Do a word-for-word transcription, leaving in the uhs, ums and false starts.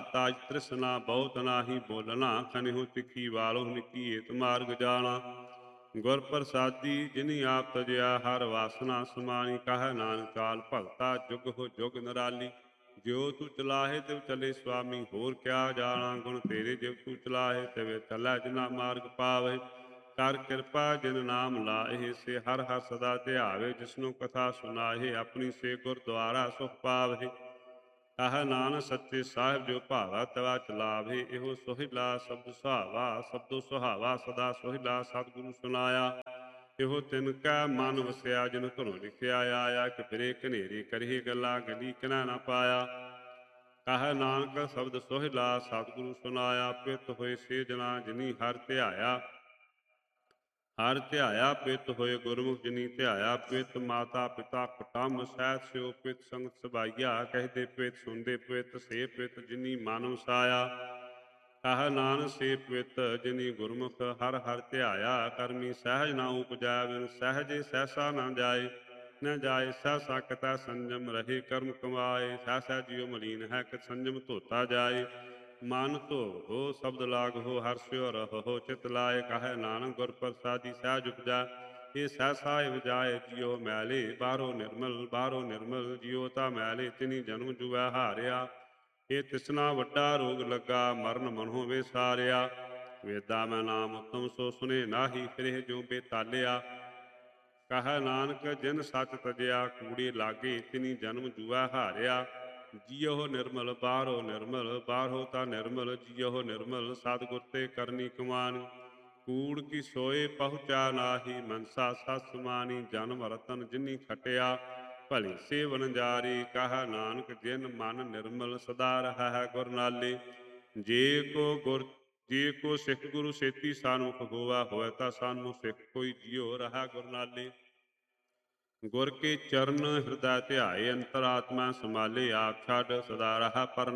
ਤਾਜ ਤ੍ਰਿਸ਼ਨਾ ਬਹੁਤ ਨਾਹੀ ਬੋਲਣਾ, ਖਨਿਹੁ ਤਿੱਖੀ ਵਾਲੋ ਨਿੱਕੀ ਏਤ ਮਾਰਗ ਜਾਣਾ। ਗੁਰ ਪ੍ਰਸਾਦੀ ਜਿਨੀ ਆਪ ਤਜਿਆ, ਹਰ ਵਾਸਨਾ ਸਮਾਣੀ, ਕਹੈ ਨਾਨਕ ਚਾਲ ਭਗਤਾ ਜੁਗ ਹੋ ਜੁਗ ਨਿਰਾਲੀ। ਜਿਉ ਤੂੰ ਚਲਾਹੇ ਤਿਵ ਚਲੇ ਸੁਆਮੀ, ਹੋਰ ਕਿਆ ਜਾਣਾ ਗੁਣ ਤੇਰੇ। ਜਿਵ ਤੂੰ ਚਲਾਹੇ ਤਿਵੇਂ ਚੱਲੈ, ਜਿਨਾ ਮਾਰਗ ਪਾਵੇ। ਕਰ ਕਿਰਪਾ ਜਿਨ ਨਾਮ ਲਾਏ, ਸੇ ਹਰ ਹਰ ਸਦਾ ਧਿਆਵੇ। ਜਿਸਨੂੰ ਕਥਾ ਸੁਨਾਏ, ਆਪਣੀ ਸੇ ਗੁਰਦੁਆਰਾ ਸੁਖ ਪਾਵੇ। ਕਹੈ ਨਾਨਕ ਸੱਚੇ ਸਾਹਿਬ ਜੋ ਭਾਵਾ, ਤਵਾ ਚਲਾਵੇ। ਇਹੋ ਸੋਹਿਲਾ ਸ਼ਬਦ ਸੁਹਾਵਾ, ਸ਼ਬਦੋ ਸੁਹਾਵਾ ਸਦਾ ਸੋਹਿਲਾ। ਸਤਿਗੁਰੂ ਸੁਨਾਇਆ ਇਹੋ ਤਿਨ ਕੈ ਮਨ ਵਸਿਆ, ਜਿਨ ਘਰੋਂ ਲਿਖਿਆ ਆਇਆ। ਕਿ ਫਿਰੇ ਘਨੇਰੇ ਕਰੀ ਗੱਲਾਂ, ਗਲੀ ਕਿਨਾ ਨਾ ਪਾਇਆ। ਕਹੈ ਨਾਨਕ ਸ਼ਬਦ ਸੋਹਿਲਾ ਸਤਿਗੁਰੂ ਸੁਨਾਇਆ। ਪਿਤ ਹੋਏ ਸੇ ਜਨਾ ਜਿਨੀ ਹਰਿ ਧਿਆਇਆ, ਹਰਿ ਧਿਆਇਆ। ਪਿਤ ਹੋਏ ਗੁਰਮੁਖ ਜਿਨੀ ਧਿਆਇਆ। ਪਿਤ ਮਾਤਾ ਪਿਤਾ ਕੁਟੰਬ ਸਹਿਤ, ਸਿਓ ਪਿਤ ਸੰਗਤ ਸਬਾਈਆ। ਕਹਿੰਦੇ ਪਿਤ ਸੁਣਦੇ ਪਿਤ, ਸੇ ਪਿਤ ਜਿਨੀ ਮਨ ਵਸਾਇਆ। ਕਹੈ ਨਾਨਕ ਸੇ ਪਿਤ ਜਿਨੀ ਗੁਰਮੁਖ ਹਰਿ ਹਰਿ ਧਿਆਇਆ। ਕਰਮੀ ਸਹਿਜ ਨਾ ਉਪਜੈ, ਬਿਨ ਸਹਿਜੇ ਸਹਿਸਾ ਨਾ ਜਾਏ। ਨ ਜਾਏ ਸਹਿਸਾ ਕਿਤੈ ਸੰਜਮ ਰਹੇ, ਕਰਮ ਕਮਾਏ। ਸਹਿਸਾ ਜਿਉ ਮਲੀਨ ਹੈ, ਕਿ ਸੰਜਮ ਧੋਤਾ ਜਾਏ। ਮਨ ਧੋਵੋ ਸ਼ਬਦ ਲਾਗਹੁ, ਹਰਿ ਰਹੋ ਚਿਤ ਲਾਏ। ਕਹੈ ਨਾਨਕ ਗੁਰ ਪ੍ਰਸਾਦੀ ਸਹਿਜ ਉਪਜੈ, ਇਹ ਸਹਿਸਾ ਉਪਜਾਏ। ਜਿਉ ਮੈਲੇ ਬਾਹਰੋਂ ਨਿਰਮਲ, ਬਾਹਰੋਂ ਨਿਰਮਲ ਜਿਉ ਤਾ ਮੈਲੇ। ਤਿਨੀ ਜਨਮ ਜੁਐ ਹਾਰਿਆ, ਇਹ ਤਿਸਨਾ ਵੱਡਾ ਰੋਗ ਲੱਗਾ। ਮਰਨ ਮਨਹੁ ਵਿਸਾਰਿਆ, ਵੇਦਾਂ ਮੈਂ ਨਾਮ ਉਤਮ ਸੋ ਸੁਨੇ ਨਾਹੀ। ਫਿਰੇ ਜੋ ਬੇਤਾਲਿਆ। ਕਹੈ ਨਾਨਕ ਜਿਨ ਸੱਚ ਤਜਿਆ, ਕੂੜੇ ਲਾਗੇ। ਤਿਨੀ ਜਨਮ ਜੂਐ ਹਾਰਿਆ। ਜਿਉ ਨਿਰਮਲ ਬਾਹਰੋ ਨਿਰਮਲ, ਬਾਹਰੋ ਤਾ ਨਿਰਮਲ। ਜਿਉ ਨਿਰਮਲ ਸਤਿਗੁਰ ਤੇ ਕਰਨੀ ਕਮਾਨ। ਕੂੜ ਕੀ ਸੋਏ ਪਹੁੰਚਾ ਨਾਹੀ, ਮਨਸਾ ਸਤ ਸਮਾਨੀ। ਜਨਮ ਰਤਨ ਜਿਨੀ ਖਟਿਆ, ਭਲੀ ਸੇ ਵਣਜਾਰੀ। ਕਹੈ ਨਾਨਕ ਜਿਨ ਮਨ ਨਿਰਮਲ, ਸਦਾ ਰਹੈ ਗੁਰ ਨਾਲੇ। ਜੇ ਕੋ ਗੁਰ ਜੇ ਕੋ ਸਿੱਖ ਗੁਰੂ ਸੇਤੀ ਸਨਮੁਖ ਹੋਵੈ, ਹੋਵੈ ਤਾਂ ਸਨਮੁਖ ਸਿੱਖ ਕੋਈ। ਜਿਉ ਰਹੈ ਗੁਰ ਨਾਲੇ। ਗੁਰ ਕੇ ਚਰਨ ਹਿਰਦੈ ਧਿਆਏ, ਅੰਤਰ ਆਤਮਾ ਸਮਾਲੇ। ਆਪ ਛੱਡ ਸਦਾ ਰਹੈ ਪਰ